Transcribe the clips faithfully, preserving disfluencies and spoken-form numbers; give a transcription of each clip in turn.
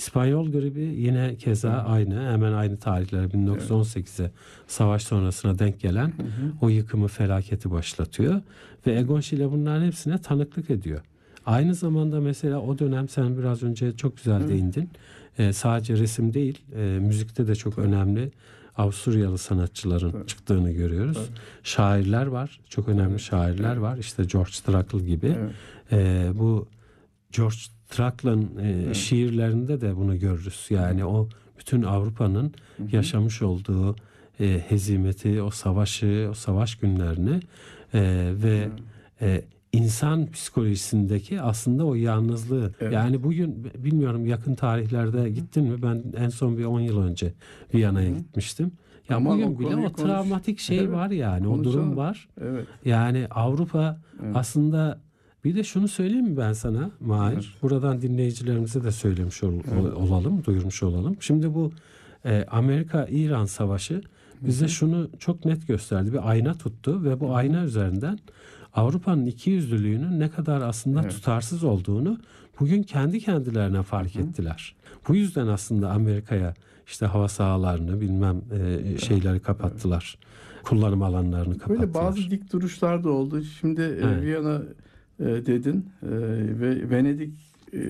İspanyol gribi yine keza hı. aynı, hemen aynı tarihlere bin dokuz yüz on sekize evet. savaş sonrasına denk gelen hı hı. o yıkımı, felaketi başlatıyor ve Egon Schiele bunların hepsine tanıklık ediyor. Aynı zamanda mesela o dönem sen biraz önce çok güzel hı. değindin. Ee, sadece resim değil, e, müzikte de çok Tabii. önemli Avusturyalı sanatçıların Tabii. çıktığını görüyoruz. Tabii. Şairler var, çok önemli evet. şairler evet. var. İşte George Trakl gibi. Evet. Ee, bu George Trakl'ın e, evet. şiirlerinde de bunu görürüz. Yani o bütün Avrupa'nın hı hı. yaşamış olduğu e, hezimeti, o savaşı, o savaş günlerini e, ve e, insan psikolojisindeki aslında o yalnızlığı. Evet. Yani bugün bilmiyorum, yakın tarihlerde gittin mi? Ben en son bir on yıl önce Viyana'ya gitmiştim. Ya Ama bugün o bile o travmatik konuş. şey evet. var yani. Konuşalım. O durum var. Evet. Yani Avrupa evet. aslında. Bir de şunu söyleyeyim mi ben sana Mahir? Evet. Buradan dinleyicilerimize de söylemiş ol, evet. olalım, duyurmuş olalım. Şimdi bu e, Amerika-İran savaşı bize Hı-hı. şunu çok net gösterdi. Bir ayna tuttu ve bu Hı-hı. ayna üzerinden Avrupa'nın ikiyüzlülüğünün ne kadar aslında evet. tutarsız olduğunu bugün kendi kendilerine fark Hı-hı. ettiler. Bu yüzden aslında Amerika'ya işte hava sahalarını bilmem e, şeyleri kapattılar. Evet. Kullanım alanlarını kapattılar. Böyle bazı dik duruşlar da oldu. Şimdi evet. Viyana e, dedin e, ve Venedik e,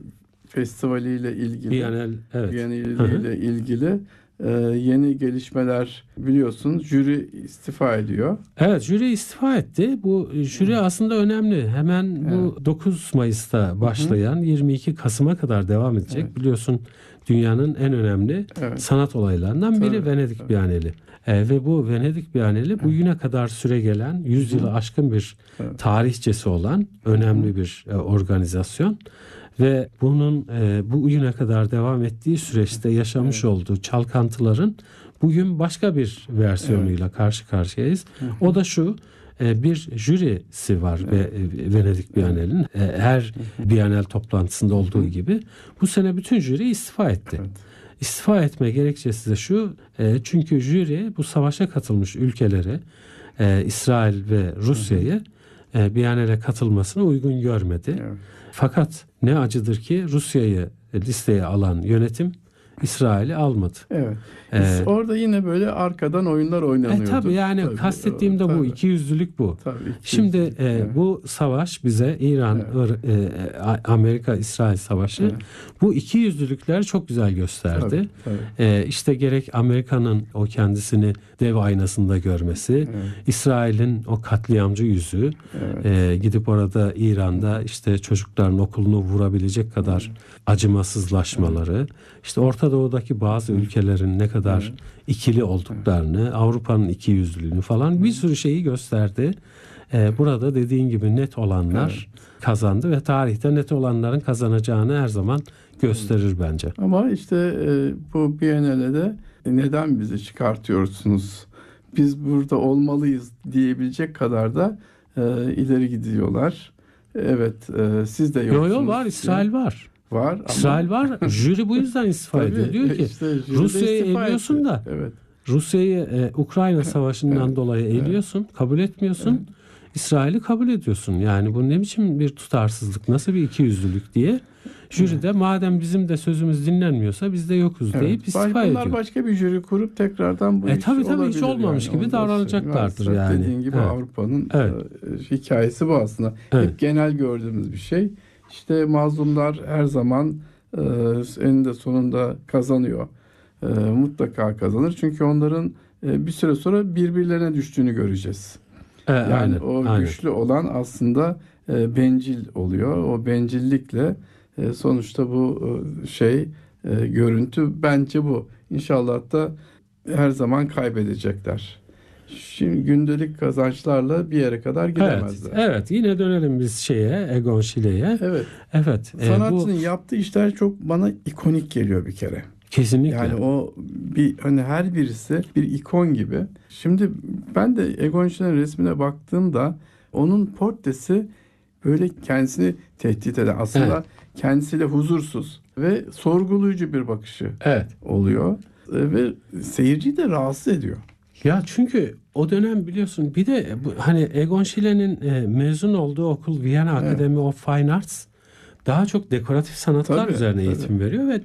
Festivali ile ilgili Bienal, evet. Bienal ile ilgili e, yeni gelişmeler biliyorsun. Jüri istifa ediyor. Evet, jüri istifa etti. Bu jüri Hı. aslında önemli. Hemen evet. bu dokuz Mayıs'ta başlayan Hı. yirmi iki Kasım'a kadar devam edecek. Evet. Biliyorsun dünyanın en önemli evet. sanat olaylarından Tabii. biri Venedik Tabii. Bienali. E, ve bu Venedik Bienali bugüne kadar süre gelen yüz yılı aşkın bir evet. tarihçesi olan önemli bir e, organizasyon. Ve bunun e, bugüne kadar devam ettiği süreçte yaşamış evet. olduğu çalkantıların bugün başka bir versiyonuyla evet. karşı karşıyayız. Hı hı. O da şu, e, bir jürisi var evet. ve e, Venedik Bienali'nin e, her Bienal toplantısında olduğu hı. gibi bu sene bütün jüri istifa etti. Evet. İstifa etme gerekçesi de şu, e, çünkü jüri bu savaşa katılmış ülkeleri, e, İsrail ve Rusya'yı e, Bienal'e katılmasına uygun görmedi. Evet. Fakat ne acıdır ki Rusya'yı listeye alan yönetim İsrail'i almadı. Evet. Ee, orada yine böyle arkadan oyunlar oynanıyordu. E, tabii yani tabii, kastettiğim de tabii. bu. İkiyüzlülük bu. Tabii, ikiyüzlülük. Şimdi e, evet. bu savaş bize İran, evet. e, Amerika-İsrail savaşı evet. bu ikiyüzlülükleri çok güzel gösterdi. Tabii, tabii. E, işte gerek Amerika'nın o kendisini dev aynasında görmesi, evet. İsrail'in o katliamcı yüzü, evet. e, gidip orada İran'da işte çocukların okulunu vurabilecek kadar evet. acımasızlaşmaları, evet. işte Orta Doğu'daki bazı evet. ülkelerin ne kadar evet. ikili olduklarını, evet. Avrupa'nın ikiyüzlülüğünü falan evet. bir sürü şeyi gösterdi. Ee, burada dediğin gibi net olanlar evet. kazandı ve tarihte net olanların kazanacağını her zaman gösterir evet. bence. Ama işte e, bu Biennale'de de neden bizi çıkartıyorsunuz? Biz burada olmalıyız diyebilecek kadar da e, ileri gidiyorlar. Evet, e, siz de yoksunuz. Yo yo var, İsrail var. Var. İsrail ama... var. Jüri bu yüzden istifa ediyor. Diyor ki işte Rusya'yı eliyorsun da evet. Rusya'yı e, Ukrayna Savaşı'ndan evet. dolayı eliyorsun, evet. kabul etmiyorsun. Evet. İsrail'i kabul ediyorsun. Yani bu ne biçim bir tutarsızlık, nasıl bir ikiyüzlülük diye. Jüri de madem bizim de sözümüz dinlenmiyorsa biz de yokuz evet. deyip istifa Bunlar ediyor. Bunlar başka bir jüri kurup tekrardan bu e, iş tabii, tabii, olabilir. hiç olmamış yani. gibi davranacaklardır Varsa, yani. Dediğin gibi evet. Avrupa'nın evet. e, hikayesi bu aslında. Evet. Hep genel gördüğümüz bir şey. İşte mazlumlar her zaman e, eninde sonunda kazanıyor. E, mutlaka kazanır. Çünkü onların e, bir süre sonra birbirlerine düştüğünü göreceğiz. E, yani aynen, o aynen. güçlü olan aslında e, bencil oluyor. O bencillikle e, sonuçta bu e, şey e, görüntü bence bu. İnşallah da her zaman kaybedecekler. Şimdi gündelik kazançlarla bir yere kadar gidemezler. Evet, evet. Yine dönelim biz şeye, Egon Schielé'ye. Evet. Evet. Sanatçının e, bu... yaptığı işler çok bana ikonik geliyor bir kere. Kesinlikle. Yani o bir hani her birisi bir ikon gibi. Şimdi ben de Egon Schielé'nin resmine baktığımda onun portresi böyle kendisini tehdit eden, aslında evet. kendisiyle huzursuz ve sorgulayıcı bir bakışı evet. oluyor ve seyirciyi de rahatsız ediyor. Ya çünkü o dönem biliyorsun bir de bu, hani Egon Schielé'nin e, mezun olduğu okul Viyana evet. Academy of Fine Arts daha çok dekoratif sanatlar tabii, üzerine tabii. eğitim veriyor ve